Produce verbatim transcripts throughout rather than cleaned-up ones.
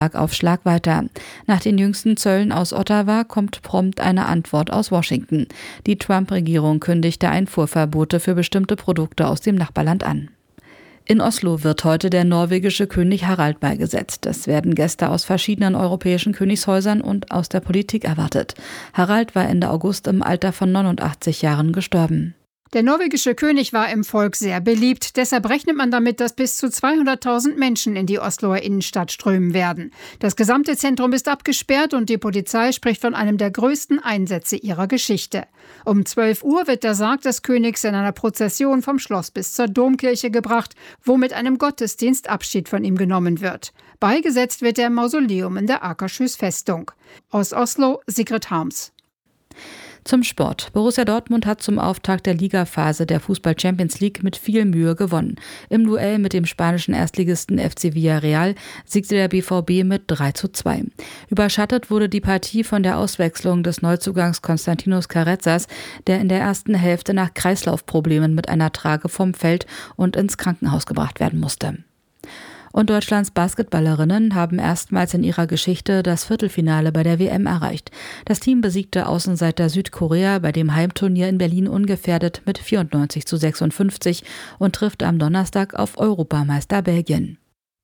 Schlag auf Schlag weiter. Nach den jüngsten Zöllen aus Ottawa kommt prompt eine Antwort aus Washington. Die Trump-Regierung kündigte Einfuhrverbote für bestimmte Produkte aus dem Nachbarland an. In Oslo wird heute der norwegische König Harald beigesetzt. Es werden Gäste aus verschiedenen europäischen Königshäusern und aus der Politik erwartet. Harald war Ende August im Alter von neunundachtzig Jahren gestorben. Der norwegische König war im Volk sehr beliebt. Deshalb rechnet man damit, dass bis zu zweihunderttausend Menschen in die Osloer Innenstadt strömen werden. Das gesamte Zentrum ist abgesperrt und die Polizei spricht von einem der größten Einsätze ihrer Geschichte. Um zwölf Uhr wird der Sarg des Königs in einer Prozession vom Schloss bis zur Domkirche gebracht, wo mit einem Gottesdienst Abschied von ihm genommen wird. Beigesetzt wird er im Mausoleum in der Akershus Festung. Aus Oslo, Sigrid Harms. Zum Sport. Borussia Dortmund hat zum Auftakt der Ligaphase der Fußball-Champions League mit viel Mühe gewonnen. Im Duell mit dem spanischen Erstligisten F C Villarreal siegte der B V B mit drei zu zwei. Überschattet wurde die Partie von der Auswechslung des Neuzugangs Konstantinos Carrezzas, der in der ersten Hälfte nach Kreislaufproblemen mit einer Trage vom Feld und ins Krankenhaus gebracht werden musste. Und Deutschlands Basketballerinnen haben erstmals in ihrer Geschichte das Viertelfinale bei der W M erreicht. Das Team besiegte Außenseiter Südkorea bei dem Heimturnier in Berlin ungefährdet mit vierundneunzig zu sechsundfünfzig und trifft am Donnerstag auf Europameister Belgien.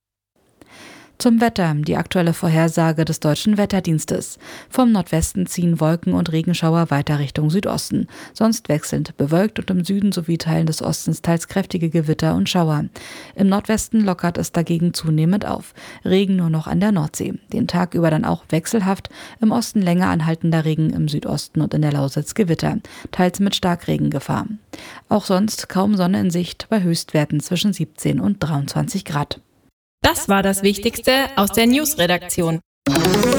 Zum Wetter, die aktuelle Vorhersage des Deutschen Wetterdienstes. Vom Nordwesten ziehen Wolken und Regenschauer weiter Richtung Südosten. Sonst wechselnd bewölkt und im Süden sowie Teilen des Ostens teils kräftige Gewitter und Schauer. Im Nordwesten lockert es dagegen zunehmend auf. Regen nur noch an der Nordsee. Den Tag über dann auch wechselhaft. Im Osten länger anhaltender Regen, im Südosten und in der Lausitz Gewitter. Teils mit Starkregengefahr. Auch sonst kaum Sonne in Sicht bei Höchstwerten zwischen siebzehn und dreiundzwanzig Grad. Das war das Wichtigste aus der News-Redaktion.